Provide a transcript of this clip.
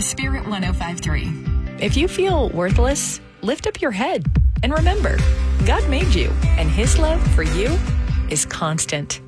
Spirit 105.3. If you feel worthless, lift up your head and remember, God made you, and His love for you is constant.